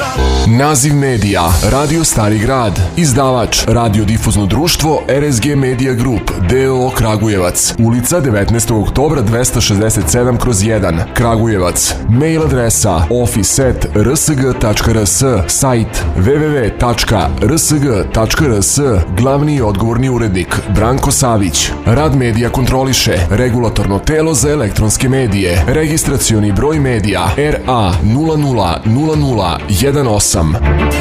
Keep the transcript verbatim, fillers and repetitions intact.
Naziv medija Radio Stari grad. Izdavač Radiodifuzno društvo R S G Media Group D O O Kragujevac. Ulica devetnaestog oktobra dvesta šezdeset sedam kroz jedan Kragujevac. Mail adresa office at r s g tačka r s. Sajt w w w tačka r s g tačka r s. Glavni i odgovorni urednik Branko Savić. Rad medija kontroliše Regulatorno telo za elektronske medije. Registracioni broj medija R A nula nula nula nula jedan osam.